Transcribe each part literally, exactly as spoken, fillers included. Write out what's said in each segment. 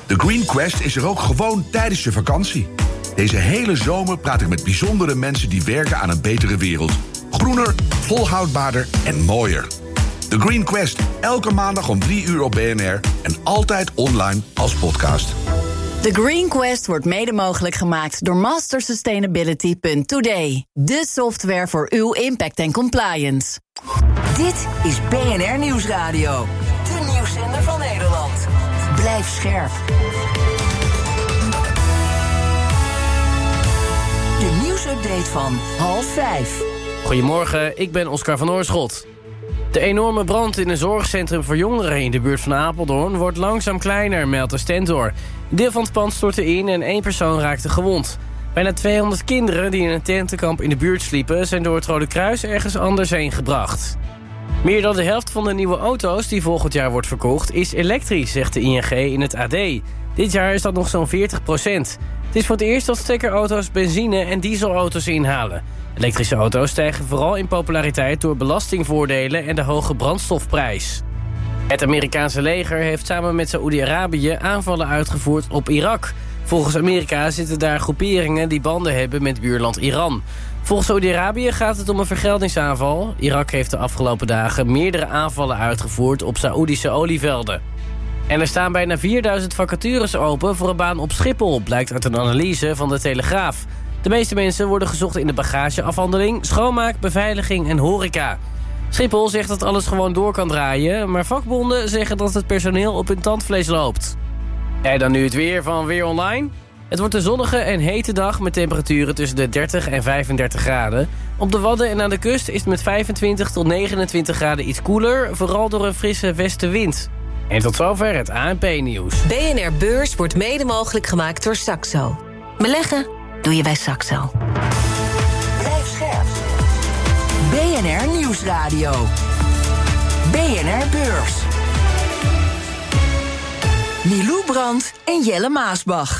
De Green Quest is er ook gewoon tijdens je vakantie. Deze hele zomer praat ik met bijzondere mensen die werken aan een betere wereld. Groener, volhoudbaarder en mooier. The Green Quest, elke maandag om drie uur op B N R en altijd online als podcast. The Green Quest wordt mede mogelijk gemaakt door master sustainability punt today. De software voor uw impact en compliance. Dit is B N R Nieuwsradio. De nieuwszender van Nederland. Blijf scherp. De nieuwsupdate van half vijf. Goedemorgen, ik ben Oscar van Oorschot. De enorme brand in een zorgcentrum voor jongeren in de buurt van Apeldoorn wordt langzaam kleiner, meldt de Stentor. Een deel van het pand stortte in en één persoon raakte gewond. Bijna tweehonderd kinderen die in een tentenkamp in de buurt sliepen zijn door het Rode Kruis ergens anders heen gebracht. Meer dan de helft van de nieuwe auto's die volgend jaar wordt verkocht is elektrisch, zegt de I N G in het A D. Dit jaar is dat nog zo'n veertig procent. Het is voor het eerst dat stekkerauto's benzine- en dieselauto's inhalen. Elektrische auto's stijgen vooral in populariteit door belastingvoordelen en de hoge brandstofprijs. Het Amerikaanse leger heeft samen met Saoedi-Arabië aanvallen uitgevoerd op Irak. Volgens Amerika zitten daar groeperingen die banden hebben met buurland Iran. Volgens Saoedi-Arabië gaat het om een vergeldingsaanval. Irak heeft de afgelopen dagen meerdere aanvallen uitgevoerd op Saoedische olievelden. En er staan bijna vierduizend vacatures open voor een baan op Schiphol, blijkt uit een analyse van de Telegraaf. De meeste mensen worden gezocht in de bagageafhandeling, schoonmaak, beveiliging en horeca. Schiphol zegt dat alles gewoon door kan draaien, maar vakbonden zeggen dat het personeel op hun tandvlees loopt. En dan nu het weer van Weer Online. Het wordt een zonnige en hete dag met temperaturen tussen de dertig en vijfendertig graden. Op de Wadden en aan de kust is het met vijfentwintig tot negenentwintig graden iets koeler, vooral door een frisse westenwind. En tot zover het A N P-nieuws. B N R Beurs wordt mede mogelijk gemaakt door Saxo. Beleggen doe je bij Saxo. Blijf scherp. B N R Nieuwsradio. B N R Beurs. Milou Brandt en Jelle Maasbach.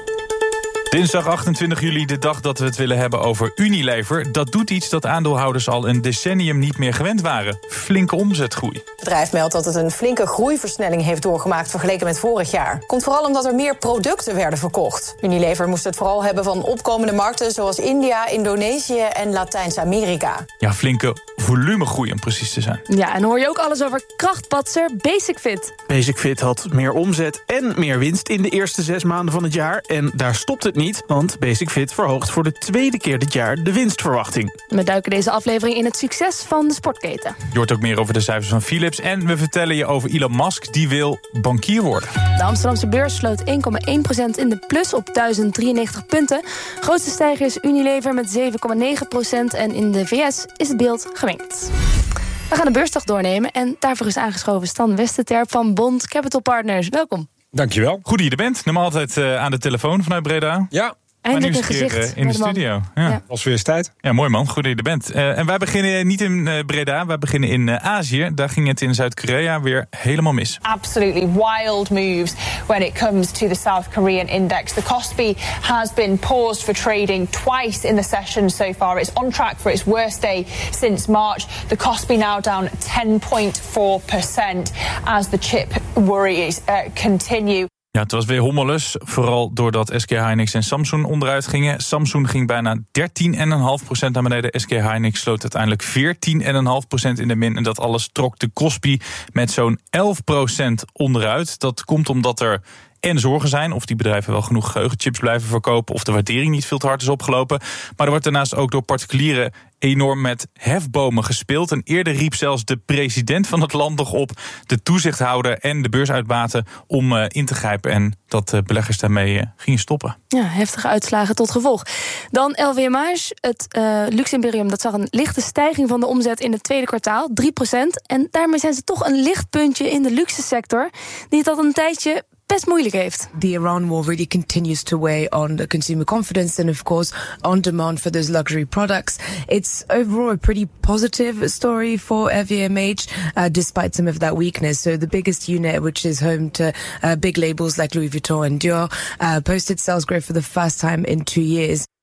Dinsdag achtentwintig juli, de dag dat we het willen hebben over Unilever. Dat doet iets dat aandeelhouders al een decennium niet meer gewend waren. Flinke omzetgroei. Het bedrijf meldt dat het een flinke groeiversnelling heeft doorgemaakt vergeleken met vorig jaar. Komt vooral omdat er meer producten werden verkocht. Unilever moest het vooral hebben van opkomende markten zoals India, Indonesië en Latijns-Amerika. Ja, flinke volumegroei om precies te zijn. Ja, en hoor je ook alles over krachtpatser Basic Fit. Basic Fit had meer omzet en meer winst in de eerste zes maanden van het jaar. En daar stopt het niet, want Basic Fit verhoogt voor de tweede keer dit jaar de winstverwachting. We duiken deze aflevering in het succes van de sportketen. Je hoort ook meer over de cijfers van Philips. En we vertellen je over Elon Musk, die wil bankier worden. De Amsterdamse beurs sloot één komma één procent in de plus op duizend drieënnegentig punten. Grootste stijger is Unilever met zeven komma negen procent. En in de V S is het beeld gemengd. We gaan de beursdag doornemen en daarvoor is aangeschoven Stan Westerterp van Bond Capital Partners. Welkom. Dankjewel. Goed dat je er bent. Normaal altijd uh, aan de telefoon vanuit Breda. Ja. Eindelijk een keer, gezicht uh, in de, de studio. Ja. Ja. Was weer eens tijd. Ja, mooi man. Goed dat je er bent. Uh, en wij beginnen niet in uh, Breda, wij beginnen in uh, Azië. Daar ging het in Zuid-Korea weer helemaal mis. Absolutely wild moves when it comes to the South Korean index. The Kospi has been paused for trading twice in the session so far. It's on track for its worst day since March. The Kospi now down ten point four percent as the chip worries uh, continue. Ja, het was weer hommeles, vooral doordat S K Hynix en Samsung onderuit gingen. Samsung ging bijna dertien komma vijf procent naar beneden. S K Hynix sloot uiteindelijk veertien komma vijf procent in de min. En dat alles trok de Kospi met zo'n elf procent onderuit. Dat komt omdat er en zorgen zijn of die bedrijven wel genoeg geheugenchips blijven verkopen, of de waardering niet veel te hard is opgelopen. Maar er wordt daarnaast ook door particulieren enorm met hefbomen gespeeld. En eerder riep zelfs de president van het land nog op de toezichthouder en de beursuitbaten om uh, in te grijpen en dat uh, beleggers daarmee uh, gingen stoppen. Ja, heftige uitslagen tot gevolg. Dan L V M H, het uh, luxe imperium, dat zag een lichte stijging van de omzet in het tweede kwartaal, drie procent. En daarmee zijn ze toch een lichtpuntje in de luxe sector, die het al een tijdje best moeilijk heeft. The Iran war really continues to weigh on the consumer confidence and of course on demand for those luxury products. It's overall a pretty positive story for L V M H uh, despite some of that weakness. So the biggest unit, which is home to uh, big labels like Louis Vuitton and Dior, uh, posted sales growth for the first time in two years.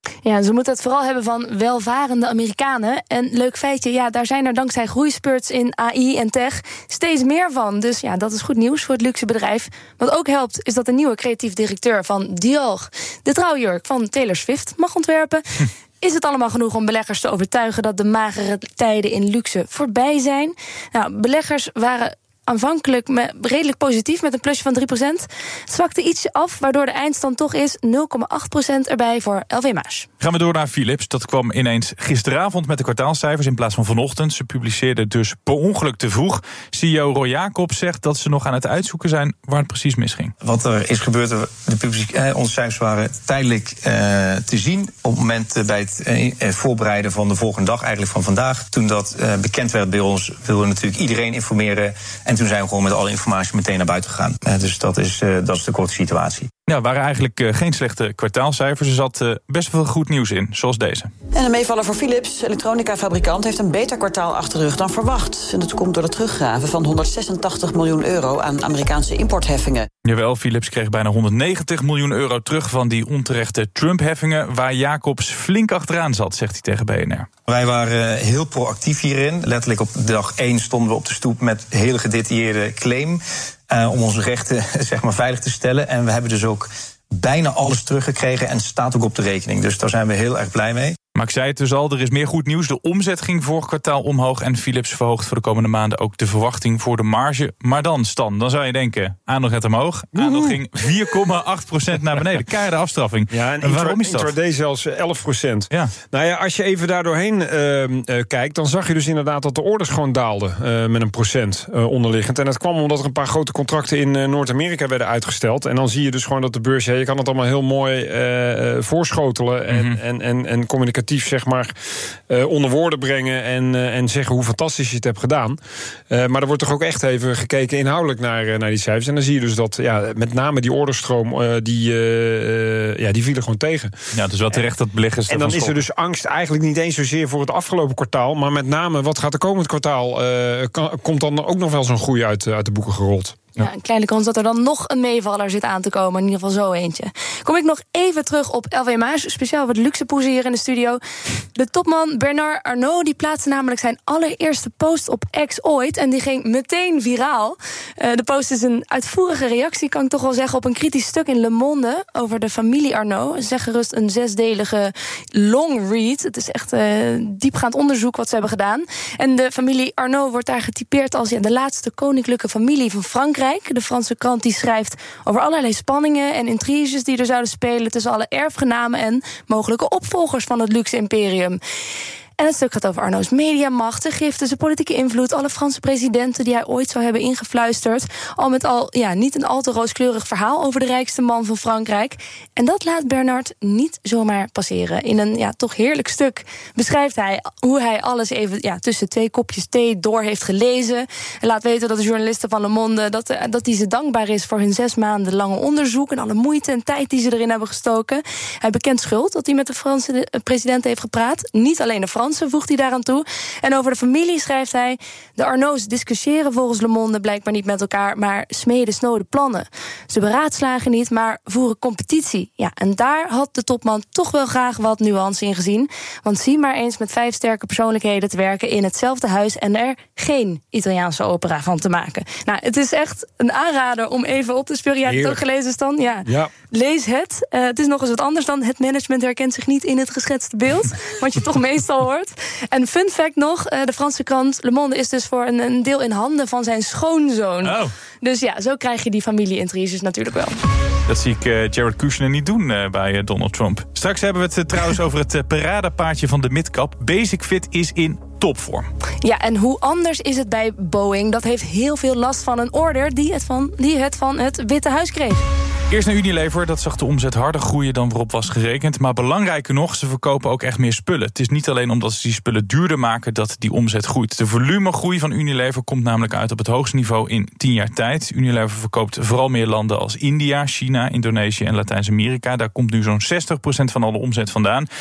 Ja, ze moeten het vooral hebben van welvarende Amerikanen. En leuk feitje, ja, daar zijn er dankzij groeispurts in A I en tech steeds meer van. Dus ja, dat is goed nieuws voor het luxe bedrijf. Wat ook helpt, is dat de nieuwe creatief directeur van Dior de trouwjurk van Taylor Swift mag ontwerpen. Hm. Is het allemaal genoeg om beleggers te overtuigen dat de magere tijden in luxe voorbij zijn? Nou, beleggers waren aanvankelijk me, redelijk positief met een plusje van drie procent. Het zwakte ietsje af, waardoor de eindstand toch is nul komma acht procent erbij voor L V Mage. Gaan we door naar Philips. Dat kwam ineens gisteravond met de kwartaalcijfers in plaats van vanochtend. Ze publiceerden dus per ongeluk te vroeg. C E O Roy Jacobs zegt dat ze nog aan het uitzoeken zijn waar het precies misging. Wat er is gebeurd, de publiek, eh, onze cijfers waren tijdelijk eh, te zien op het moment eh, bij het eh, voorbereiden van de volgende dag, eigenlijk van vandaag. Toen dat eh, bekend werd bij ons, wilden we natuurlijk iedereen informeren. En toen zijn we gewoon met alle informatie meteen naar buiten gegaan. Uh, dus dat is, uh, dat is de korte situatie. Ja, waren eigenlijk uh, geen slechte kwartaalcijfers. Er zat uh, best veel goed nieuws in, zoals deze. En een meevaller voor Philips, elektronica-fabrikant, heeft een beter kwartaal achter de rug dan verwacht. En dat komt door de teruggraven van honderdzesentachtig miljoen euro aan Amerikaanse importheffingen. Jawel, Philips kreeg bijna honderdnegentig miljoen euro terug van die onterechte Trump-heffingen, waar Jacobs flink achteraan zat, zegt hij tegen B N R. Wij waren heel proactief hierin. Letterlijk op dag één stonden we op de stoep met hele gedetailleerde claim. Uh, om onze rechten zeg maar veilig te stellen. En we hebben dus ook bijna alles teruggekregen en het staat ook op de rekening. Dus daar zijn we heel erg blij mee. Maar ik zei het dus al, er is meer goed nieuws. De omzet ging vorig kwartaal omhoog en Philips verhoogt voor de komende maanden ook de verwachting voor de marge. Maar dan, Stan, dan zou je denken, aandeel gaat omhoog. Aandeel ging vier komma acht procent naar beneden. Keiharde afstraffing. Ja, en, en waarom is dat? Intraday zelfs elf procent. Ja. Nou ja, als je even daar doorheen uh, uh, kijkt, dan zag je dus inderdaad dat de orders gewoon daalden uh, met een procent uh, onderliggend. En dat kwam omdat er een paar grote contracten in uh, Noord-Amerika werden uitgesteld. En dan zie je dus gewoon dat de beurs, ja, je kan het allemaal heel mooi uh, uh, voorschotelen en, mm-hmm. en, en, en communicatief zeg maar uh, onder woorden brengen en, uh, en zeggen hoe fantastisch je het hebt gedaan. Uh, maar er wordt toch ook echt even gekeken inhoudelijk naar, uh, naar die cijfers. En dan zie je dus dat ja, met name die orderstroom, uh, die, uh, ja, die vielen gewoon tegen. Ja, dus wel terecht dat beleggers. En dan is er dus angst eigenlijk niet eens zozeer voor het afgelopen kwartaal, maar met name wat gaat er komend kwartaal, uh, kan, komt dan ook nog wel zo'n groei uit, uit de boeken gerold. Ja, een kleine kans dat er dan nog een meevaller zit aan te komen. In ieder geval zo eentje. Kom ik nog even terug op L V Mage. Speciaal wat luxe poezen hier in de studio. De topman Bernard Arnault die plaatste namelijk zijn allereerste post op X ooit. En die ging meteen viraal. Uh, de post is een uitvoerige reactie, kan ik toch wel zeggen, op een kritisch stuk in Le Monde over de familie Arnault. Zeg gerust een zesdelige long read. Het is echt uh, diepgaand onderzoek wat ze hebben gedaan. En de familie Arnault wordt daar getypeerd als ja, de laatste koninklijke familie van Frankrijk. De Franse krant die schrijft over allerlei spanningen en intriges die er zouden spelen tussen alle erfgenamen en mogelijke opvolgers van het luxe imperium. En het stuk gaat over Arnault's mediamacht, de giften, zijn politieke invloed, alle Franse presidenten die hij ooit zou hebben ingefluisterd. Al met al ja, niet een al te rooskleurig verhaal over de rijkste man van Frankrijk. En dat laat Bernard niet zomaar passeren. In een ja, toch heerlijk stuk beschrijft hij hoe hij alles even ja, tussen twee kopjes thee door heeft gelezen. En laat weten dat de journalisten van Le Monde dat, dat hij ze dankbaar is voor hun zes maanden lange onderzoek en alle moeite en tijd die ze erin hebben gestoken. Hij bekent schuld dat hij met de Franse president heeft gepraat. Niet alleen de Franse, voegt hij daaraan toe. En over de familie schrijft hij: de Arnaults discussiëren volgens Le Monde blijkbaar niet met elkaar, maar smeden snode plannen. Ze beraadslagen niet, maar voeren competitie. Ja, en daar had de topman toch wel graag wat nuance in gezien. Want zie maar eens met vijf sterke persoonlijkheden te werken in hetzelfde huis en er geen Italiaanse opera van te maken. Nou, het is echt een aanrader om even op te speuren. Jij hebt het ook gelezen, Stan? Ja. ja. Lees het. Uh, het is nog eens wat anders dan het management herkent zich niet in het geschetste beeld. Wat je toch meestal hoort. En fun fact nog, uh, de Franse krant Le Monde is dus voor een, een deel in handen van zijn schoonzoon. Oh. Dus ja, zo krijg je die familie-intriges natuurlijk wel. Dat zie ik uh, Jared Kushner niet doen uh, bij uh, Donald Trump. Straks hebben we het uh, trouwens over het uh, paradepaardje van de midcap. Basic Fit is in topvorm. Ja, en hoe anders is het bij Boeing? Dat heeft heel veel last van een order die het van, die het, van het Witte Huis kreeg. Eerst naar Unilever, dat zag de omzet harder groeien dan waarop was gerekend. Maar belangrijker nog, ze verkopen ook echt meer spullen. Het is niet alleen omdat ze die spullen duurder maken dat die omzet groeit. De volumegroei van Unilever komt namelijk uit op het hoogste niveau in tien jaar tijd. Unilever verkoopt vooral meer landen als India, China, Indonesië en Latijns-Amerika. Daar komt nu zo'n zestig procent van alle omzet vandaan.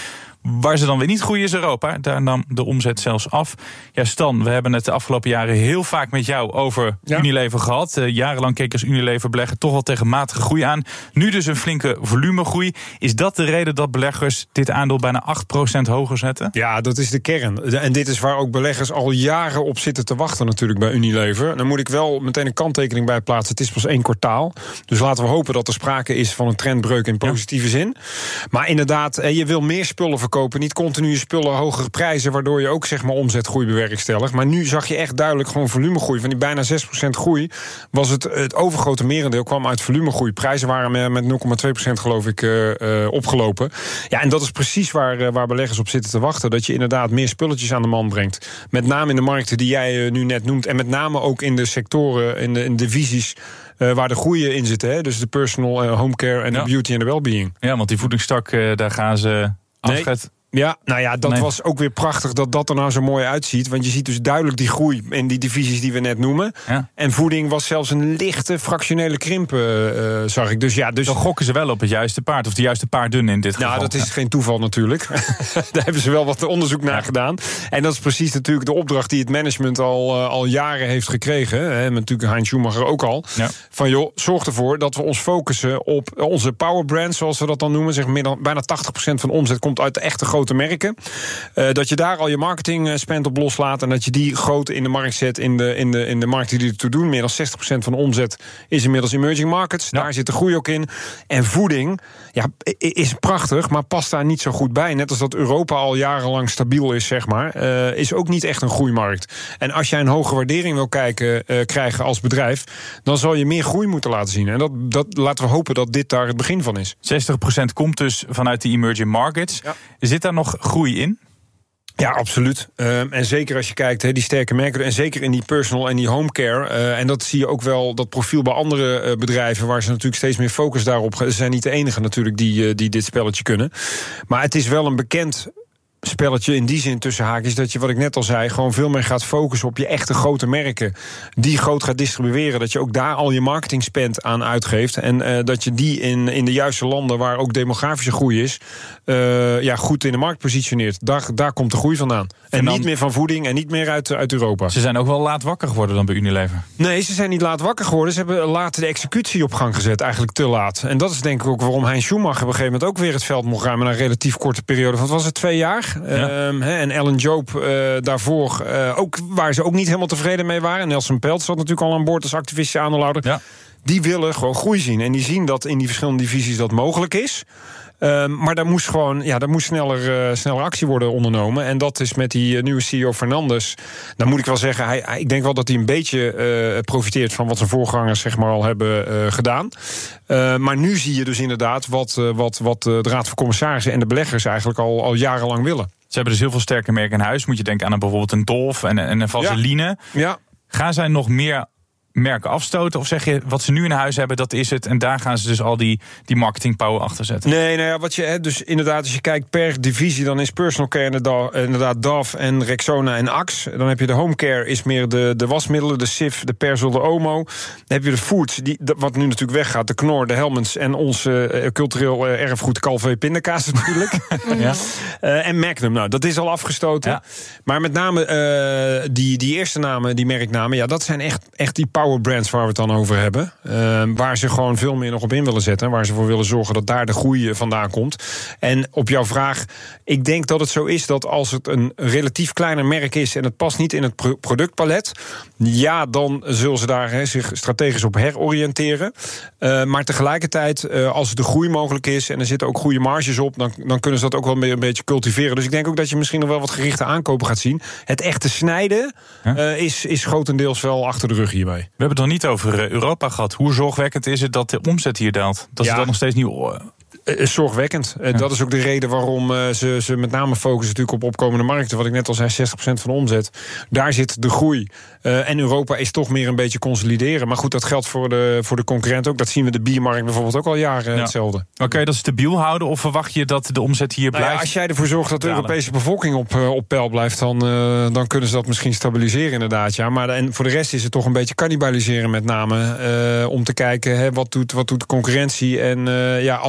Waar ze dan weer niet groeien is Europa. Daar nam de omzet zelfs af. Ja, Stan, we hebben het de afgelopen jaren heel vaak met jou over ja. Unilever gehad. Uh, jarenlang keek als Unilever beleggen toch wel tegen matige groei aan. Nu dus een flinke volumegroei. Is dat de reden dat beleggers dit aandeel bijna acht procent hoger zetten? Ja, dat is de kern. En dit is waar ook beleggers al jaren op zitten te wachten natuurlijk bij Unilever. Dan moet ik wel meteen een kanttekening bij plaatsen. Het is pas één kwartaal. Dus laten we hopen dat er sprake is van een trendbreuk in positieve ja. zin. Maar inderdaad, je wil meer spullen verkopen. Niet continu spullen, hogere prijzen, waardoor je ook zeg maar omzetgroei bewerkstelligt. Maar nu zag je echt duidelijk gewoon volumegroei. Van die bijna zes procent groei was het, het overgrote merendeel kwam uit volumegroei. Prijzen waren met nul komma twee procent geloof ik uh, uh, opgelopen. Ja, en dat is precies waar, uh, waar beleggers op zitten te wachten. Dat je inderdaad meer spulletjes aan de man brengt. Met name in de markten die jij uh, nu net noemt. En met name ook in de sectoren, in de, in de divisies Uh, waar de groeien in zitten. Hè? Dus de personal, uh, home care en ja. de beauty en de well-being. Ja, want die voedingstak, uh, daar gaan ze afscheid... Nee. Ja, nou ja, dat nee. was ook weer prachtig dat dat er nou zo mooi uitziet. Want je ziet dus duidelijk die groei in die divisies die we net noemen. Ja. En voeding was zelfs een lichte fractionele krimp, uh, zag ik. Dus ja, dus dan gokken ze wel op het juiste paard, of de juiste paarden in dit geval. Nou, dat is ja. geen toeval natuurlijk. Daar hebben ze wel wat onderzoek naar ja. gedaan. En dat is precies natuurlijk de opdracht die het management al, uh, al jaren heeft gekregen. Hè, met natuurlijk Heinz Schumacher ook al. Ja. Van joh, zorg ervoor dat we ons focussen op onze power brands, zoals we dat dan noemen. Zeg, meer dan, bijna tachtig procent van de omzet komt uit de echte grote te merken. Uh, dat je daar al je marketing spend op loslaat en dat je die groot in de markt zet in de, in de, in de markten die ertoe doen. Meer dan zestig procent van de omzet is inmiddels emerging markets. Ja. Daar zit de groei ook in. En voeding, ja, is prachtig, maar past daar niet zo goed bij. Net als dat Europa al jarenlang stabiel is, zeg maar, uh, is ook niet echt een groeimarkt. En als jij een hoge waardering wil kijken, uh, krijgen als bedrijf, dan zal je meer groei moeten laten zien. En dat, dat laten we hopen dat dit daar het begin van is. zestig procent komt dus vanuit de emerging markets. Ja. Zit daar nog groei in? Ja, absoluut. Uh, en zeker als je kijkt, he, die sterke merken, en zeker in die personal en die home care. Uh, en dat zie je ook wel, dat profiel bij andere uh, bedrijven, waar ze natuurlijk steeds meer focus daarop. Ze zijn niet de enige natuurlijk die, uh, die dit spelletje kunnen. Maar het is wel een bekend spelletje in die zin tussen haakjes, dat je, wat ik net al zei, gewoon veel meer gaat focussen op je echte grote merken, die groot gaat distribueren, dat je ook daar al je marketing spend aan uitgeeft en uh, dat je die in, in de juiste landen waar ook demografische groei is, uh, ja, goed in de markt positioneert. Daar, daar komt de groei vandaan. En, en dan, niet meer van voeding en niet meer uit, uit Europa. Ze zijn ook wel laat wakker geworden dan bij Unilever. Nee, ze zijn niet laat wakker geworden. Ze hebben later de executie op gang gezet, eigenlijk te laat. En dat is denk ik ook waarom Heinz Schumacher op een gegeven moment ook weer het veld mocht ruimen na een relatief korte periode. Wat was het, twee jaar? Ja. Um, he, en Ellen Joop uh, daarvoor, uh, ook, waar ze ook niet helemaal tevreden mee waren. Nelson Peltz zat natuurlijk al aan boord als activistische aandeelhouder. Ja. Die willen gewoon groei zien. En die zien dat in die verschillende divisies dat mogelijk is. Um, maar daar moest gewoon, ja, daar moest sneller, uh, sneller actie worden ondernomen. En dat is met die uh, nieuwe C E O Fernandes. Dan moet ik wel zeggen, hij, hij, ik denk wel dat hij een beetje uh, profiteert van wat zijn voorgangers zeg maar al hebben uh, gedaan. Uh, maar nu zie je dus inderdaad wat, uh, wat, wat uh, de Raad van Commissarissen en de beleggers eigenlijk al, al jarenlang willen. Ze hebben dus heel veel sterke merken in huis. Moet je denken aan een, bijvoorbeeld een Dolf en, en een Vaseline. Ja. Ja. Gaan zij nog meer merken afstoten? Of zeg je, wat ze nu in huis hebben, dat is het, en daar gaan ze dus al die, die marketing power achter zetten? Nee, nou ja, wat je, dus inderdaad, als je kijkt per divisie, dan is personal care inderdaad Dove en Rexona en Axe. Dan heb je de home care, is meer de, de wasmiddelen, de Cif, de Persil, de Omo. Dan heb je de foods, die, wat nu natuurlijk weggaat, de Knorr, de Hellmann's en ons uh, cultureel uh, erfgoed Calvé pindakaas natuurlijk. Ja. Uh, en Magnum, nou, dat is al afgestoten. Ja. Maar met name uh, die, die eerste namen, die merknamen, ja, dat zijn echt, echt die power brands waar we het dan over hebben. Uh, waar ze gewoon veel meer nog op in willen zetten. Waar ze voor willen zorgen dat daar de groei vandaan komt. En op jouw vraag, ik denk dat het zo is dat als het een relatief kleiner merk is en het past niet in het pro- productpalet, ja, dan zullen ze daar he, zich strategisch op heroriënteren. Uh, maar tegelijkertijd, uh, als de groei mogelijk is en er zitten ook goede marges op, dan, dan kunnen ze dat ook wel een beetje cultiveren. Dus ik denk ook dat je misschien nog wel wat gerichte aankopen gaat zien. Het echte snijden uh, is, is grotendeels wel achter de rug hierbij. We hebben het nog niet over Europa gehad. Hoe zorgwekkend is het dat de omzet hier daalt? Dat ja. ze dat nog steeds niet Uh, zorgwekkend. Ja. Dat is ook de reden waarom uh, ze, ze met name focussen natuurlijk op opkomende markten. Wat ik net al zei, zestig procent van de omzet. Daar zit de groei. Uh, en Europa is toch meer een beetje consolideren. Maar goed, dat geldt voor de, voor de concurrent ook. Dat zien we de biermarkt bijvoorbeeld ook al jaren ja. hetzelfde. Oké, okay, dat stabiel houden of verwacht je dat de omzet hier nou blijft? Ja, als jij ervoor zorgt dat de Europese bevolking op, uh, op peil blijft, dan, uh, dan kunnen ze dat misschien stabiliseren inderdaad. Ja. Maar en voor de rest is het toch een beetje cannibaliseren met name. Uh, om te kijken, hè, wat, doet, wat doet de concurrentie. En uh, ja, als er niet genoeg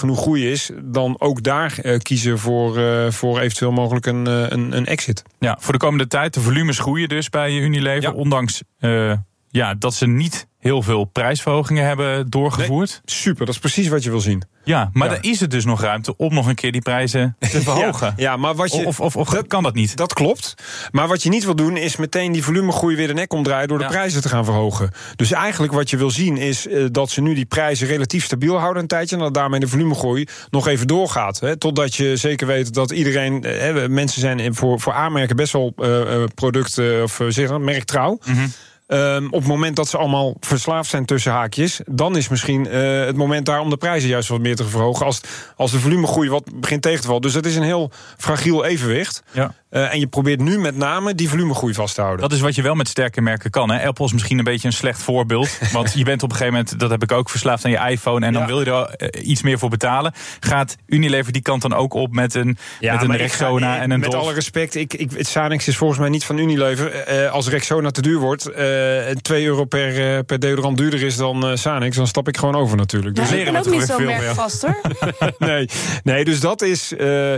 genoeg groei is, dan ook daar uh, kiezen voor, uh, voor eventueel mogelijk een, uh, een, een exit. Ja, voor de komende tijd, de volumes groeien dus bij Unilever, ja. ondanks uh, ja, dat ze niet heel veel prijsverhogingen hebben doorgevoerd. Nee, super, dat is precies wat je wil zien. Ja, maar ja. dan is er dus nog ruimte om nog een keer die prijzen te verhogen. Ja, ja maar wat je, of of, of dat, kan dat niet? Dat klopt. Maar wat je niet wil doen, is meteen die volumegroei weer de nek omdraaien door de ja. prijzen te gaan verhogen. Dus eigenlijk wat je wil zien, is uh, dat ze nu die prijzen relatief stabiel houden een tijdje, en dat daarmee de volumegroei nog even doorgaat. Hè, totdat je zeker weet dat iedereen, uh, mensen zijn voor, voor aanmerken best wel uh, producten, of uh, zeg dat, merktrouw. Mm-hmm. Um, op het moment dat ze allemaal verslaafd zijn tussen haakjes, dan is misschien uh, het moment daar om de prijzen juist wat meer te verhogen, als, als de volumegroei wat begint tegen te vallen. Dus dat is een heel fragiel evenwicht. Ja. Uh, en je probeert nu met name die volumegroei vast te houden. Dat is wat je wel met sterke merken kan. Hè? Apple is misschien een beetje een slecht voorbeeld. Want je bent op een gegeven moment, dat heb ik ook, verslaafd aan je iPhone. En dan ja. wil je er uh, iets meer voor betalen. Gaat Unilever die kant dan ook op met een, ja, met een Rexona ga, en een Met Dove? alle respect, ik, ik, het Sanex is volgens mij niet van Unilever. Uh, als Rexona te duur wordt, uh, twee euro per, uh, per deodorant duurder is dan uh, Sanex, dan stap ik gewoon over natuurlijk. Ja, dus ik ben ook niet zo merkvast hoor. nee, nee, dus dat is, uh, uh,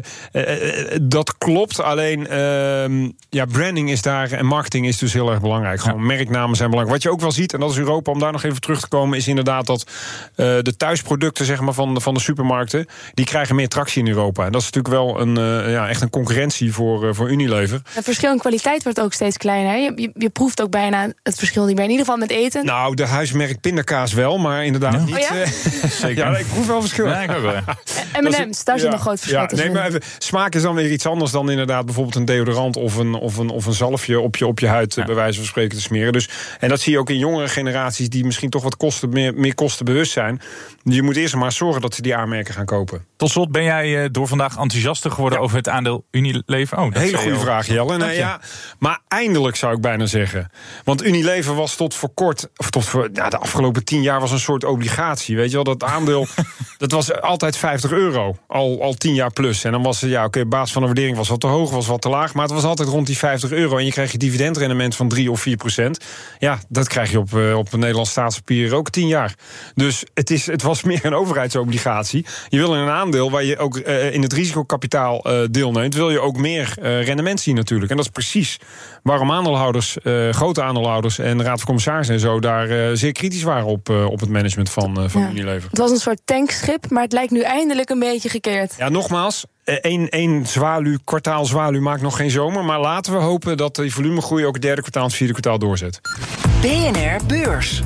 dat klopt. Alleen, uh, ja, branding is daar en marketing is dus heel erg belangrijk. Gewoon ja. merknamen zijn belangrijk. Wat je ook wel ziet, en dat is Europa, om daar nog even terug te komen, is inderdaad dat uh, de thuisproducten, zeg maar, van, van de supermarkten, die krijgen meer tractie in Europa. En dat is natuurlijk wel een, uh, ja, echt een concurrentie voor, uh, voor Unilever. Het verschil in kwaliteit wordt ook steeds kleiner. Je, je, je proeft ook bijna het verschil niet meer. In ieder geval met eten. Nou, de huismerk pindakaas wel, maar inderdaad ja. niet. Oh ja? Uh, Zeker. Ja, ik proef wel verschil. Ja, ik ook wel. M en M's, daar zit ja, een groot verschil ja, tussen. Nee, maar even, smaak is dan weer iets anders dan inderdaad bijvoorbeeld een deodorant of een, of een, of een zalfje op je, op je huid, ja. bij wijze van spreken, te smeren. Dus, en dat zie je ook in jongere generaties die misschien toch wat kosten, meer, meer kostenbewust zijn. Je moet eerst maar zorgen dat ze die aanmerken gaan kopen. Tot slot, ben jij door vandaag enthousiaster geworden ja. over het aandeel Unilever? Oh, dat hele goede vraag, Jelle. Nou, ja, maar eindelijk zou ik bijna zeggen. Want Unilever was tot voor kort, of tot voor ja, de afgelopen tien jaar was een soort obligatie. Weet je wel, dat aandeel, dat was altijd vijftig euro. Al, al tien jaar plus. En dan was het, ja, oké, okay, basis van de waardering was wat te hoog, was wat te laag. Maar het was altijd rond die vijftig euro. En je kreeg je dividendrendement van drie of vier procent. Ja, dat krijg je op, uh, op een Nederlands staatspapier ook tien jaar. Dus het, is, het was meer een overheidsobligatie. Je wil in een aandeel waar je ook uh, in het risicokapitaal uh, deelneemt, wil je ook meer uh, rendement zien natuurlijk. En dat is precies waarom aandeelhouders, uh, grote aandeelhouders en de Raad van Commissarissen en zo daar uh, zeer kritisch waren op, uh, op het management van, uh, van ja. Unilever. Het was een soort tankschip, maar het lijkt nu eindelijk een beetje gekeerd. Ja, nogmaals, één, één zwaluw, kwartaal zwaluw maakt nog geen zomer. Maar laten we hopen dat die volumegroei ook het derde kwartaal en het vierde kwartaal doorzet. B N R Beurs.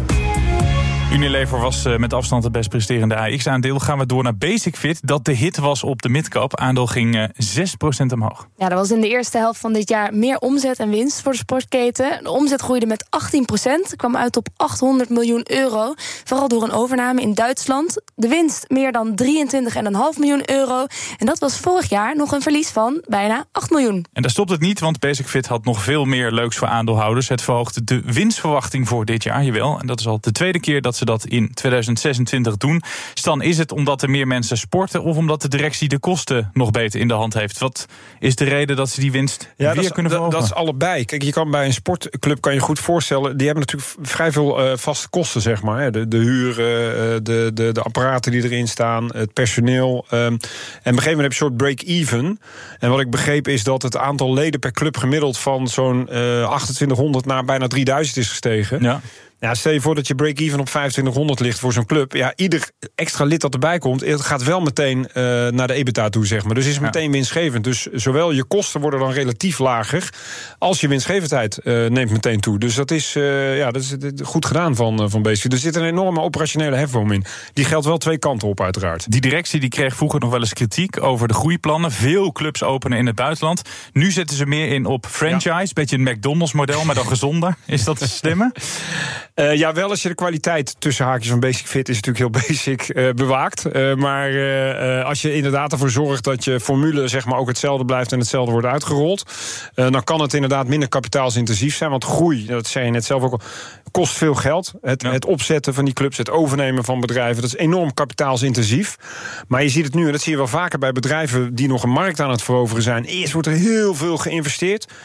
Unilever was met afstand het best presterende A X-aandeel. Gaan we door naar Basic-Fit, dat de hit was op de midcap. Aandeel ging zes procent omhoog. Ja, er was in de eerste helft van dit jaar meer omzet en winst voor de sportketen. De omzet groeide met achttien procent, kwam uit op achthonderd miljoen euro. Vooral door een overname in Duitsland. De winst meer dan drieëntwintig komma vijf miljoen euro. En dat was vorig jaar nog een verlies van bijna acht miljoen. En daar stopt het niet, want Basic-Fit had nog veel meer leuks voor aandeelhouders. Het verhoogde de winstverwachting voor dit jaar, jawel. En dat is al de tweede keer dat ze dat in tweeduizend zesentwintig doen. Stan, is het omdat er meer mensen sporten of omdat de directie de kosten nog beter in de hand heeft? Wat is de reden dat ze die winst ja, weer dat kunnen is, verhogen? Dat is allebei. Kijk, je kan bij een sportclub kan je goed voorstellen, die hebben natuurlijk vrij veel uh, vaste kosten, zeg maar. De, de huur, uh, de, de, de apparaten die erin staan, het personeel. Um, en op een gegeven moment heb je een soort break-even. En wat ik begreep is dat het aantal leden per club gemiddeld van zo'n uh, achtentwintighonderd naar bijna drieduizend is gestegen. Ja. Ja, stel je voor dat je break-even op vijfentwintighonderd ligt voor zo'n club. Ja, ieder extra lid dat erbij komt, het gaat wel meteen uh, naar de EBITDA toe, zeg maar. Dus is meteen ja. winstgevend. Dus zowel je kosten worden dan relatief lager, als je winstgevendheid uh, neemt meteen toe. Dus dat is, uh, ja, dat is goed gedaan van, uh, van Basic. Er zit een enorme operationele hefboom in. Die geldt wel twee kanten op, uiteraard. Die directie die kreeg vroeger nog wel eens kritiek over de groeiplannen. Veel clubs openen in het buitenland. Nu zetten ze meer in op franchise. Ja. Beetje een McDonald's-model, maar dan gezonder. Is dat te slimmer? Uh, ja, wel als je de kwaliteit tussen haakjes van Basic Fit is natuurlijk heel basic uh, bewaakt. Uh, maar uh, als je inderdaad ervoor zorgt dat je formule zeg maar ook hetzelfde blijft en hetzelfde wordt uitgerold, uh, dan kan het inderdaad minder kapitaalsintensief zijn. Want groei, dat zei je net zelf ook al, kost veel geld. Het, ja. het opzetten van die clubs, het overnemen van bedrijven, dat is enorm kapitaalsintensief. Maar je ziet het nu, en dat zie je wel vaker bij bedrijven die nog een markt aan het veroveren zijn. Eerst wordt er heel veel geïnvesteerd.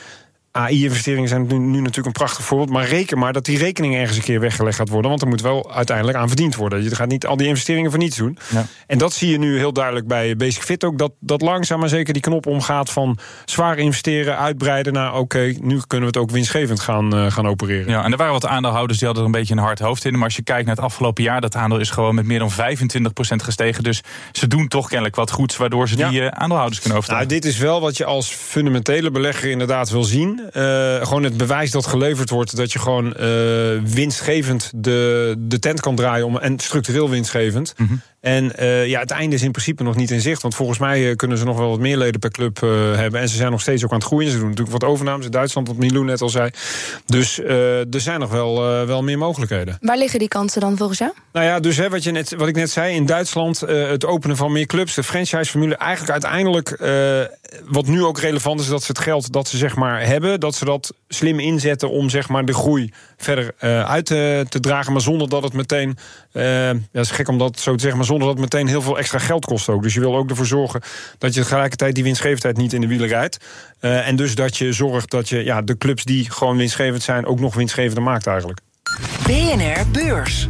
A I-investeringen zijn nu, nu natuurlijk een prachtig voorbeeld. Maar reken maar dat die rekening ergens een keer weggelegd gaat worden. Want er moet wel uiteindelijk aan verdiend worden. Je gaat niet al die investeringen voor niets doen. Ja. En dat zie je nu heel duidelijk bij Basic Fit ook. Dat, dat langzaam maar zeker die knop omgaat van zwaar investeren, uitbreiden naar oké, okay, nu kunnen we het ook winstgevend gaan, uh, gaan opereren. Ja, en er waren wat aandeelhouders die hadden er een beetje een hard hoofd in. Maar als je kijkt naar het afgelopen jaar, dat aandeel is gewoon met meer dan vijfentwintig procent gestegen. Dus ze doen toch kennelijk wat goeds, waardoor ze ja. die uh, aandeelhouders kunnen overtuigen. Nou, dit is wel wat je als fundamentele belegger inderdaad wil zien. Uh, gewoon het bewijs dat geleverd wordt dat je gewoon uh, winstgevend de, de tent kan draaien om, en structureel winstgevend. Mm-hmm. En uh, ja, het einde is in principe nog niet in zicht. Want volgens mij uh, kunnen ze nog wel wat meer leden per club uh, hebben. En ze zijn nog steeds ook aan het groeien. Ze doen natuurlijk wat overnames in Duitsland, wat Milou net al zei. Dus uh, er zijn nog wel, uh, wel meer mogelijkheden. Waar liggen die kansen dan volgens jou? Nou ja, dus hè, wat, je net, wat ik net zei, in Duitsland uh, het openen van meer clubs, de franchise-formule, eigenlijk uiteindelijk, uh, wat nu ook relevant is, dat ze het geld dat ze zeg maar hebben, dat ze dat slim inzetten om zeg maar de groei verder uh, uit te, te dragen, maar zonder dat het meteen, uh, ja, dat is gek om dat zo te zeggen, maar zonder dat het meteen heel veel extra geld kost ook. Dus je wil ook ervoor zorgen dat je tegelijkertijd die winstgevendheid niet in de wielen rijdt. Uh, en dus dat je zorgt dat je ja, de clubs die gewoon winstgevend zijn ook nog winstgevender maakt eigenlijk. B N R Beurs.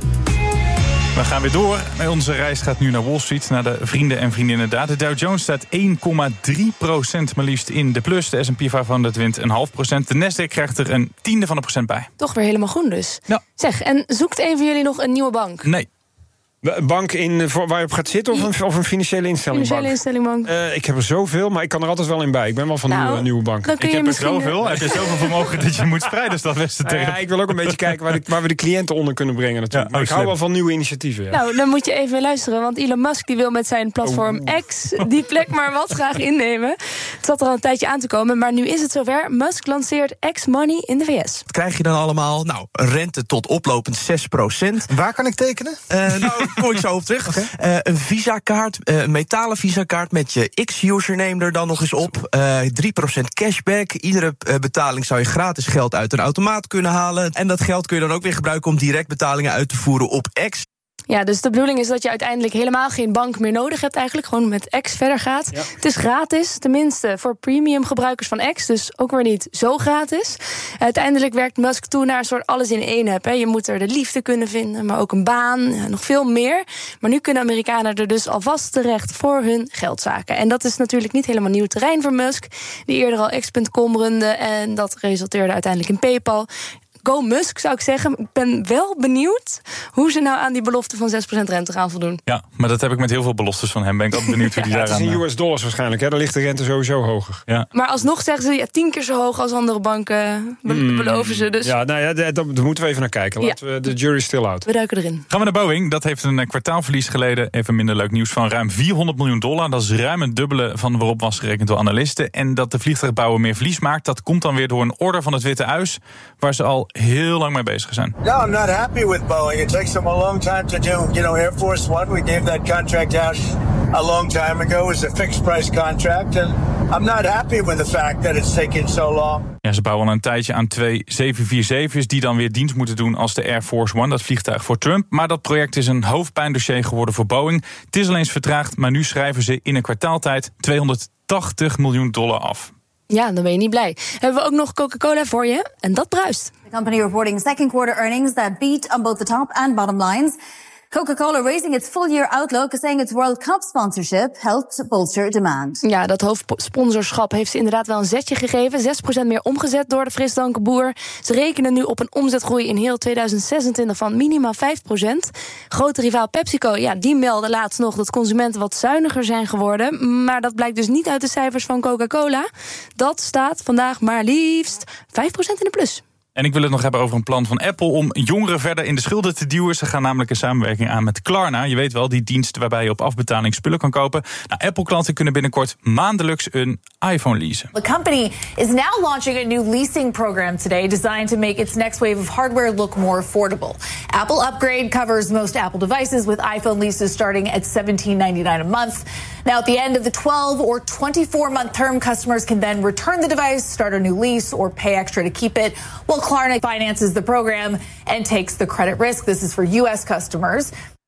We gaan weer door. Onze reis gaat nu naar Wall Street, naar de vrienden en vriendinnen daar. De Dow Jones staat één komma drie procent maar liefst in de plus. De S en P vijfhonderd wint een half procent. De Nasdaq krijgt er een tiende van een procent bij. Toch weer helemaal groen dus. Ja. Zeg, en zoekt een van jullie nog een nieuwe bank? Nee. Een bank in, waar je op gaat zitten of een, of een financiële instelling? Financiële instellingbank. Uh, ik heb er zoveel, maar ik kan er altijd wel in bij. Ik ben wel van nou, nieuwe, nieuwe bank. Ik heb er zoveel. Heb je zoveel vermogen dat je moet spreiden? Is dat beste tegen? Uh, ja, ik wil ook een beetje kijken waar, de, waar we de cliënten onder kunnen brengen natuurlijk. Ja, maar ik hou wel van nieuwe initiatieven. Ja. Nou, dan moet je even luisteren. Want Elon Musk die wil met zijn platform oh. X die plek maar wat graag innemen. Het zat er al een tijdje aan te komen, maar nu is het zover. Musk lanceert X-Money in de V S. Wat krijg je dan allemaal? Nou, rente tot oplopend zes procent. Waar kan ik tekenen? Uh, nou, kom ik zo op terug. Okay. Uh, een Visa-kaart, uh, een metalen Visa-kaart met je X-username er dan nog eens op. Uh, drie procent cashback. Iedere uh, betaling zou je gratis geld uit een automaat kunnen halen. En dat geld kun je dan ook weer gebruiken om direct betalingen uit te voeren op X. Ja, dus de bedoeling is dat je uiteindelijk helemaal geen bank meer nodig hebt eigenlijk. Gewoon met X verder gaat. Ja. Het is gratis, tenminste voor premium gebruikers van X. Dus ook weer niet zo gratis. Uiteindelijk werkt Musk toe naar een soort alles in één app. Hè. Je moet er de liefde kunnen vinden, maar ook een baan. Ja, nog veel meer. Maar nu kunnen Amerikanen er dus alvast terecht voor hun geldzaken. En dat is natuurlijk niet helemaal nieuw terrein voor Musk. Die eerder al X punt com runde. En dat resulteerde uiteindelijk in PayPal. Go Musk, zou ik zeggen. Ik ben wel benieuwd hoe ze nou aan die belofte van zes procent rente gaan voldoen. Ja, maar dat heb ik met heel veel beloftes van hem. Ben ik altijd benieuwd hoe die ja, daaraan... Het is in U S dollars waarschijnlijk, hè? Daar ligt de rente sowieso hoger. Ja. Maar alsnog zeggen ze ja, tien keer zo hoog als andere banken be- mm. beloven ze. Dus. Ja, nou ja, daar, daar moeten we even naar kijken. Laten ja. we de jury still out. We duiken erin. Gaan we naar Boeing. Dat heeft een kwartaalverlies geleden. Even minder leuk nieuws van ruim vierhonderd miljoen dollar. Dat is ruim een dubbele van waarop was gerekend door analisten. En dat de vliegtuigbouwer meer verlies maakt, dat komt dan weer door een order van het Witte Huis, waar ze al heel lang mee bezig zijn. No, I'm not happy with Boeing. It takes them a long time to do, you know, Air Force One. We gave that contract out a long time ago. It was a fixed price contract. And I'm not happy with the fact that it's taking so long. Ja, ze bouwen al een tijdje aan twee zeven vierzeven's die dan weer dienst moeten doen als de Air Force One, dat vliegtuig voor Trump. Maar dat project is een hoofdpijndossier geworden voor Boeing. Het is al eens vertraagd, maar nu schrijven ze in een kwartaaltijd tweehonderdtachtig miljoen dollar af. Ja, dan ben je niet blij. Hebben we ook nog Coca-Cola voor je? En dat bruist. The company reporting second quarter earnings that beat on both the top and bottom lines. Coca-Cola raising its full-year outlook, saying its World Cup sponsorship helped bolster demand. Ja, dat hoofdsponsorschap heeft ze inderdaad wel een zetje gegeven. zes procent meer omgezet door de frisdrankenboer. Ze rekenen nu op een omzetgroei in heel tweeduizend zesentwintig van minimaal vijf procent. Grote rivaal PepsiCo, ja, die meldde laatst nog dat consumenten wat zuiniger zijn geworden. Maar dat blijkt dus niet uit de cijfers van Coca-Cola. Dat staat vandaag maar liefst vijf procent in de plus. En ik wil het nog hebben over een plan van Apple om jongeren verder in de schulden te duwen. Ze gaan namelijk een samenwerking aan met Klarna. Je weet wel, die dienst waarbij je op afbetaling spullen kan kopen. Nou, Apple-klanten kunnen binnenkort maandelijks een iPhone leasen. The company is now launching a new leasing program today designed to make its next wave of hardware look more affordable. Apple Upgrade covers most Apple devices with iPhone leases starting at seventeen ninety-nine a month. Now, at the end of the twelve or twenty-four month term, customers can then return the device, start a new lease, or pay extra to keep it, while Klarna finances the program and takes the credit risk. This is for U S customers.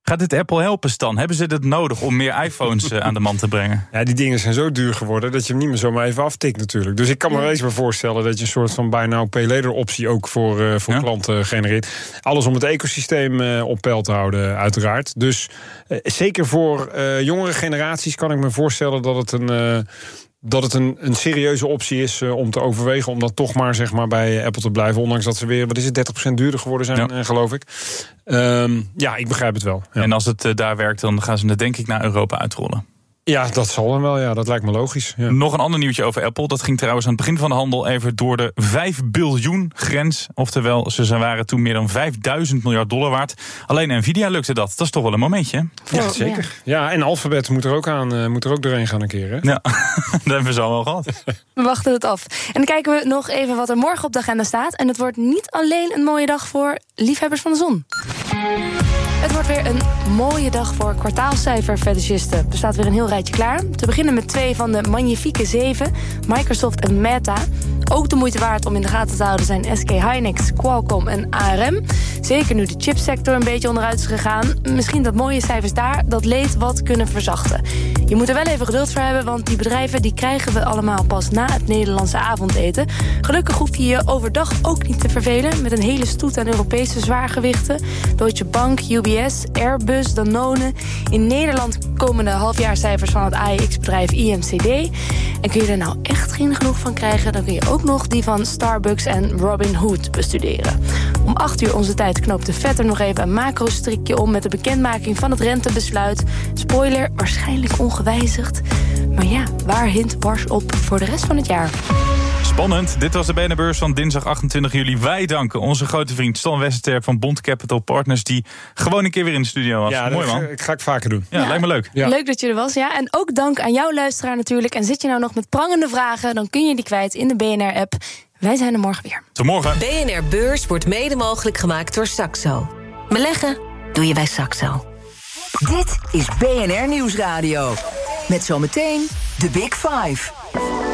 Gaat dit Apple helpen, Stan? Hebben ze dit nodig om meer iPhones uh, aan de man te brengen? Ja, die dingen zijn zo duur geworden dat je hem niet meer zomaar even aftikt natuurlijk. Dus ik kan me wel eens maar voorstellen dat je een soort van buy now, pay later optie ook voor, uh, voor ja? klanten genereert. Alles om het ecosysteem uh, op peil te houden, uiteraard. Dus uh, zeker voor uh, jongere generaties kan ik me voorstellen dat het een... Uh, dat het een, een serieuze optie is uh, om te overwegen... om dan toch maar, zeg maar bij Apple te blijven. Ondanks dat ze weer, wat is het, dertig procent duurder geworden zijn, ja. uh, geloof ik. Um, ja, ik begrijp het wel. Ja. En als het uh, daar werkt, dan gaan ze het denk ik naar Europa uitrollen. Ja, dat zal dan wel, ja. Dat lijkt me logisch. Ja. Nog een ander nieuwtje over Apple. Dat ging trouwens aan het begin van de handel even door de vijf biljoen grens. Oftewel, ze waren toen meer dan vijfduizend miljard dollar waard. Alleen Nvidia lukte dat. Dat is toch wel een momentje. Ja, zeker. Ja, en Alphabet moet er ook aan, uh, moet er ook doorheen gaan een keer. Hè? Ja, dat hebben we zo wel gehad. We wachten het af. En dan kijken we nog even wat er morgen op de agenda staat. En het wordt niet alleen een mooie dag voor liefhebbers van de zon. Het wordt weer een mooie dag voor kwartaalcijferfetischisten. Er staat weer een heel rijtje klaar. Te beginnen met twee van de magnifieke zeven, Microsoft en Meta. Ook de moeite waard om in de gaten te houden zijn S K Hynix, Qualcomm en A R M. Zeker nu de chipsector een beetje onderuit is gegaan. Misschien dat mooie cijfers daar dat leed wat kunnen verzachten. Je moet er wel even geduld voor hebben, want die bedrijven die krijgen we allemaal pas na het Nederlandse avondeten. Gelukkig hoef je je overdag ook niet te vervelen met een hele stoet aan Europese zwaargewichten. Deutsche Bank, U B S, Airbus, Danone. In Nederland komen de halfjaarcijfers van het A E X-bedrijf I M C D. En kun je er nou echt geen genoeg van krijgen, dan kun je ook nog die van Starbucks en Robinhood bestuderen. Om acht uur onze tijd knoopt de Fed er nog even een macro-strikje om met de bekendmaking van het rentebesluit. Spoiler, waarschijnlijk ongewijzigd. Maar ja, waar hint Bars op voor de rest van het jaar? Spannend. Dit was de B N R-beurs van dinsdag achtentwintig juli. Wij danken onze grote vriend Stan Westerterp van Bond Capital Partners, die gewoon een keer weer in de studio was. Ja, mooi man. Dat ga ik vaker doen. Ja, ja, lijkt me leuk. Ja. Leuk dat je er was, ja. En ook dank aan jouw luisteraar natuurlijk. En zit je nou nog met prangende vragen, dan kun je die kwijt in de B N R-app. Wij zijn er morgen weer. Tot morgen. B N R-beurs wordt mede mogelijk gemaakt door Saxo. Beleggen doe je bij Saxo. Dit is B N R Nieuwsradio. Met zometeen de Big Five.